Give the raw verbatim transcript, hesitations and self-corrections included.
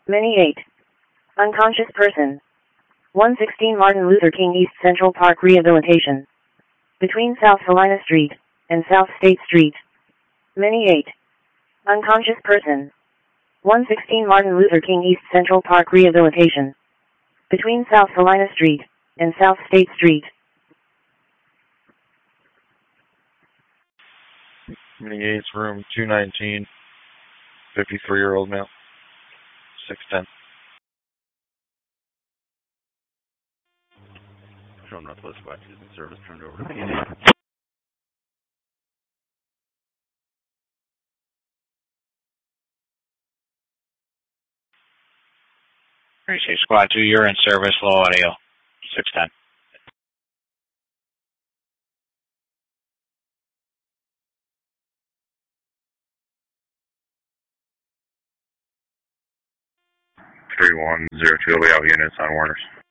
Many eight. Unconscious person. one sixteen Martin Luther King East Central Park Rehabilitation. Between South Salina Street and South State Street. Many eight. Unconscious person. one sixteen Martin Luther King East Central Park Rehabilitation. Between South Salina Street and South State Street. Mini eight, room two nineteen, fifty-three-year-old male, six ten. From Northwest Squad two, service turned over to me. Appreciate Squad two, you're in service, low audio, six ten. three one zero two, we have units on Warner's.